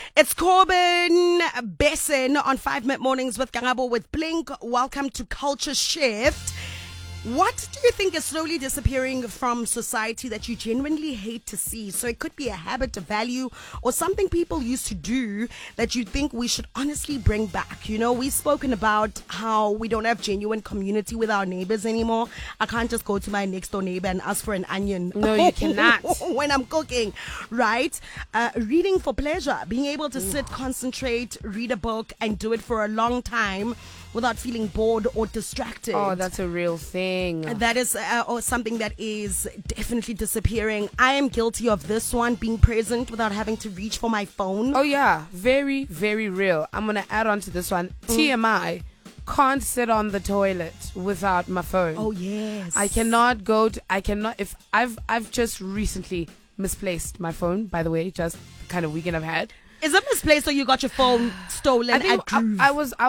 It's Corbin Besson on 5 Minute Mornings with Kangabo with Blink. Welcome to Culture Shift. What do you think is slowly disappearing from society that you genuinely hate to see? So it could be a habit, a value, or something people used to do that you think we should honestly bring back. You know, we've spoken about how we don't have genuine community with our neighbors anymore. I can't just go to my next door neighbor and ask for an onion. No, you cannot. When I'm cooking, right? Reading for pleasure, being able to sit, concentrate, read a book, and do it for a long time without feeling bored or distracted. Oh, that's a real thing. That is something that is definitely disappearing. I am guilty of this one, being present without having to reach for my phone. Oh, yeah. Very, very real. I'm going to add on to this one. TMI. Can't sit on the toilet without my phone. Oh, yes. I cannot, if I've just recently misplaced my phone, by the way, just kind of weekend I've had. Is it misplaced or you got your phone stolen I think at Groove? I was